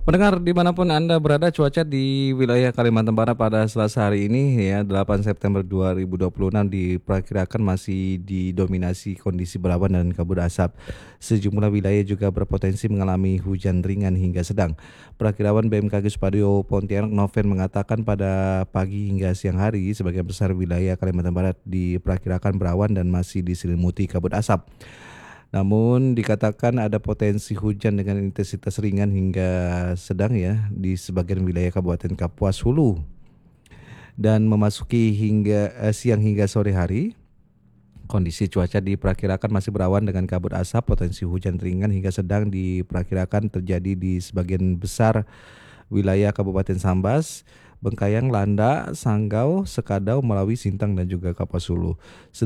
Pendengar dimanapun Anda berada, cuaca di wilayah Kalimantan Barat pada Selasa hari ini ya 8 September 2026 diperkirakan masih didominasi kondisi berawan dan kabut asap. Sejumlah wilayah juga berpotensi mengalami hujan ringan hingga sedang. Perakirawan BMKG Supadio Pontianak Noven mengatakan pada pagi hingga siang hari sebagian besar wilayah Kalimantan Barat diperkirakan berawan dan masih diselimuti kabut asap. Namun dikatakan ada potensi hujan dengan intensitas ringan hingga sedang ya di sebagian wilayah Kabupaten Kapuas Hulu dan memasuki siang hingga sore hari. Kondisi cuaca diperkirakan masih berawan dengan kabut asap, potensi hujan ringan hingga sedang diperkirakan terjadi di sebagian besar wilayah Kabupaten Sambas, Bengkayang, Landa, Sanggau, Sekadau, Melawi, Sintang dan juga Kapuas Hulu.